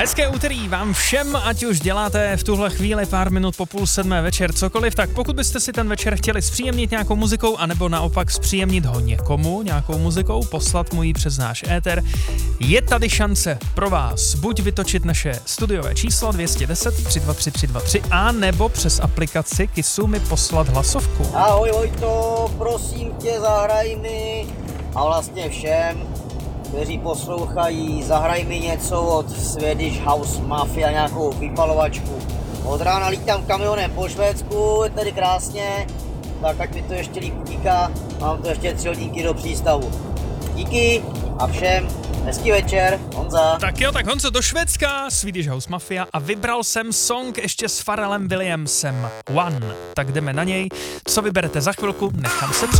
Hezké úterý vám všem, ať už děláte v tuhle chvíli pár minut po 6:30 večer cokoliv, tak pokud byste si ten večer chtěli zpříjemnit nějakou muzikou, anebo naopak zpříjemnit ho někomu nějakou muzikou, poslat mu ji přes náš éter, je tady šance pro vás buď vytočit naše studiové číslo 210 323 323 a nebo přes aplikaci Kissu mi poslat hlasovku. Ahoj Vojto, prosím tě, zahraj mi a vlastně všem, kteří poslouchají, zahraj mi něco od Swedish House Mafia, nějakou vypalovačku. Od rána lítám kamionem po Švédsku, je tady krásně, tak ať mi to ještě líp utíká, mám to ještě 3 hodinky do přístavu. Díky a všem hezký večer, Honza. Tak jo, tak Honzo, do Švédska, Swedish House Mafia a vybral jsem song ještě s Pharrellem Williamsem, One. Tak jdeme na něj, co vyberete za chvilku, nechám se překvapit.